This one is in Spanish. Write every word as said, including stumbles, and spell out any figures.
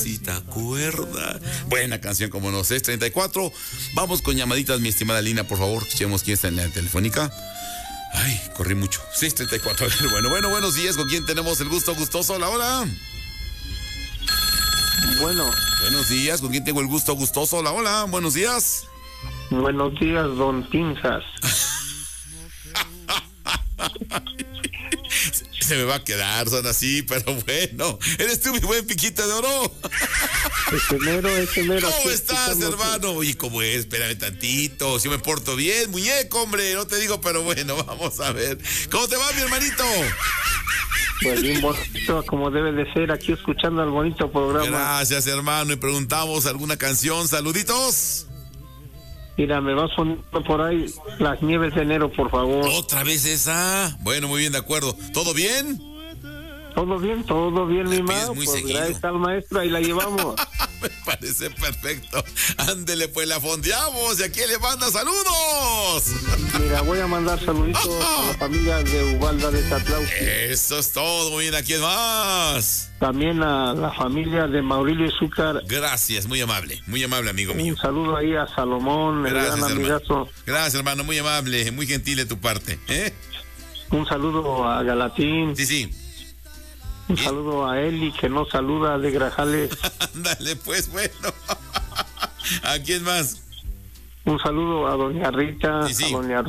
Si te acuerdas. Buena canción, como no, seis treinta y cuatro. Vamos con llamaditas, mi estimada Lina, por favor. Escuchemos quién está en la telefónica. Ay, corrí mucho. seis treinta y cuatro. Bueno, bueno, buenos días. ¿Con quién tenemos el gusto gustoso? Hola, hola. Bueno. Buenos días. ¿Con quién tengo el gusto gustoso? Hola, hola. Buenos días. Buenos días, don Pinzas. Se me va a quedar, son así, pero bueno. Eres tú, mi buen piquito de oro. Ese mero, ese mero. ¿Cómo estás, hermano? Oye, ¿cómo es? Espérame tantito. Si me porto bien, muñeco, hombre. No te digo, pero bueno, vamos a ver. ¿Cómo te va, mi hermanito? Pues bien bonito, como debe de ser, aquí escuchando el bonito programa. Gracias, hermano. Y preguntamos alguna canción. Saluditos. Mira, me vas poniendo por ahí Las Nieves de Enero, por favor. ¿Otra vez esa? Bueno, muy bien, de acuerdo. ¿Todo bien? Todo bien, todo bien, mi mamá. Muy pues seguido. gracias al maestro, ahí la llevamos. Me parece perfecto. Ándele, pues la fondeamos. ¿Y a quién le manda saludos? Mira, voy a mandar saluditos a la familia de Ubalda de Tatlauqui. Eso es todo, muy bien. ¿A quién más? También a la familia de Maurilio Zúcar. Gracias, muy amable, muy amable, amigo mío. Un saludo ahí a Salomón, el Gracias, gran amigazo. hermano. Gracias, hermano, muy amable, muy gentil de tu parte. ¿eh? Un saludo a Galatín. Sí, sí. Un ¿Bien? Saludo a Eli, que nos saluda de Grajales. Ándale, pues, bueno. ¿A quién más? Un saludo a doña Rita, sí, sí. a doña